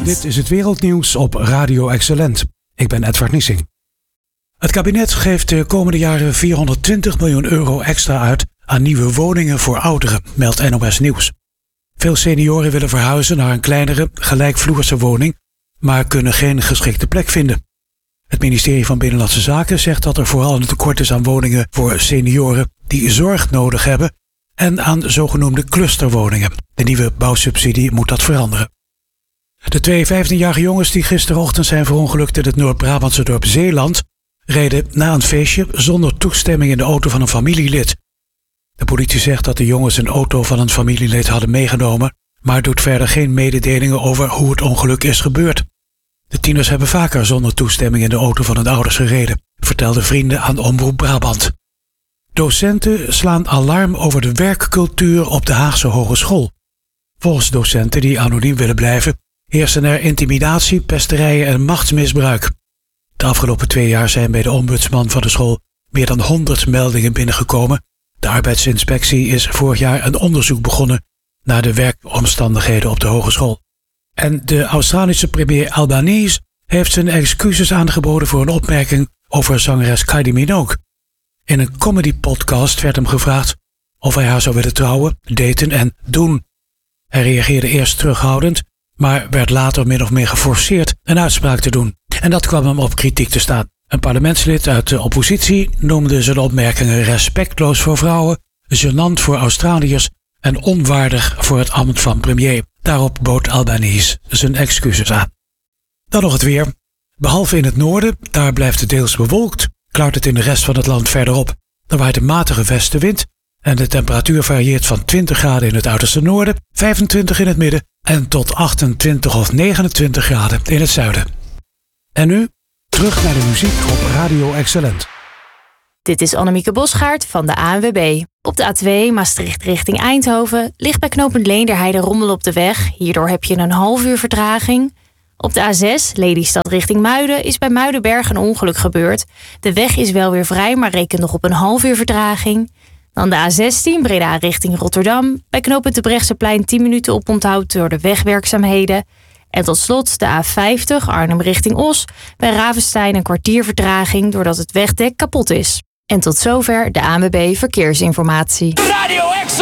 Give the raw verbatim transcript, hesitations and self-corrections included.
Excellent. Dit is het wereldnieuws op Radio Excellent. Ik ben Edward Niesing. Het kabinet geeft de komende jaren vierhonderdtwintig miljoen euro extra uit aan nieuwe woningen voor ouderen, meldt N O S Nieuws. Veel senioren willen verhuizen naar een kleinere, gelijkvloerse woning, maar kunnen geen geschikte plek vinden. Het ministerie van Binnenlandse Zaken zegt dat er vooral een tekort is aan woningen voor senioren die zorg nodig hebben en aan zogenoemde clusterwoningen. De nieuwe bouwsubsidie moet dat veranderen. De twee vijftienjarige jongens die gisterochtend zijn verongelukt in het Noord-Brabantse dorp Zeeland reden na een feestje zonder toestemming in de auto van een familielid. De politie zegt dat de jongens een auto van een familielid hadden meegenomen, maar doet verder geen mededelingen over hoe het ongeluk is gebeurd. De tieners hebben vaker zonder toestemming in de auto van hun ouders gereden, vertelden vrienden aan Omroep Brabant. Docenten slaan alarm over de werkcultuur op de Haagse Hogeschool. Volgens docenten die anoniem willen blijven, heersen er intimidatie, pesterijen en machtsmisbruik. De afgelopen twee jaar zijn bij de ombudsman van de school meer dan honderd meldingen binnengekomen. De arbeidsinspectie is vorig jaar een onderzoek begonnen naar de werkomstandigheden op de hogeschool. En de Australische premier Albanese heeft zijn excuses aangeboden voor een opmerking over zangeres Kylie Minogue. In een comedy-podcast werd hem gevraagd of hij haar zou willen trouwen, daten en doen. Hij reageerde eerst terughoudend, maar werd later min of meer geforceerd een uitspraak te doen. En dat kwam hem op kritiek te staan. Een parlementslid uit de oppositie noemde zijn opmerkingen respectloos voor vrouwen, gênant voor Australiërs en onwaardig voor het ambt van premier. Daarop bood Albanese zijn excuses aan. Dan nog het weer. Behalve in het noorden, daar blijft het deels bewolkt, klaart het in de rest van het land verderop. Dan waait een matige westenwind en de temperatuur varieert van twintig graden in het uiterste noorden, vijfentwintig in het midden en tot achtentwintig of negenentwintig graden in het zuiden. En nu, terug naar de muziek op Radio Excellent. Dit is Annemieke Bosgaard van de A N W B. Op de A twee Maastricht richting Eindhoven ligt bij knooppunt Leenderheide rommel op de weg. Hierdoor heb je een half uur vertraging. Op de A zes Lelystad richting Muiden is bij Muidenberg een ongeluk gebeurd. De weg is wel weer vrij, maar reken nog op een half uur vertraging. Dan de A zestien Breda richting Rotterdam. Bij knooppunt de Brechtseplein tien minuten oponthoud door de wegwerkzaamheden. En tot slot de A vijftig Arnhem richting Os. Bij Ravenstein een kwartier vertraging doordat het wegdek kapot is. En tot zover de A N W B Verkeersinformatie. Radio Excellent!